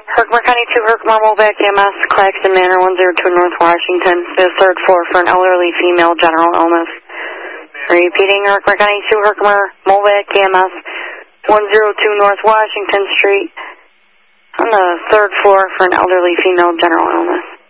Herkimer County 2, Herkimer Movac EMS, Claxton Manor, 102 North Washington, the third floor for an elderly female general illness. Repeating, Herkimer County 2, Herkimer Movac EMS, 102 North Washington Street, on the third floor for an elderly female general illness.